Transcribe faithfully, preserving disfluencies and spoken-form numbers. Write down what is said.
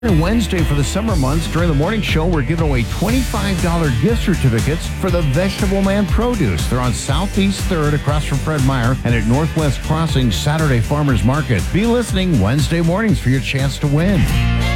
Wednesday for the summer months. During the morning show, we're giving away twenty-five dollars gift certificates for the Vegetable Man Produce. They're on Southeast third across from Fred Meyer and at Northwest Crossing Saturday Farmers Market. Be listening Wednesday mornings for your chance to win.